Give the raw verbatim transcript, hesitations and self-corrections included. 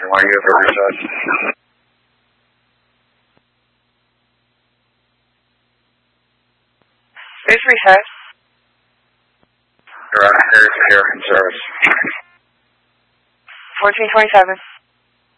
You want to use a reset? Please reset. You're on air, air in service. fourteen twenty-seven.